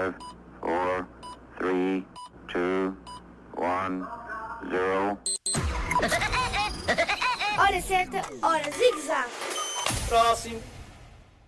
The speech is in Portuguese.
5, 4, 3, 2, 1, 0. Hora certa, hora zigue-zague. Próximo.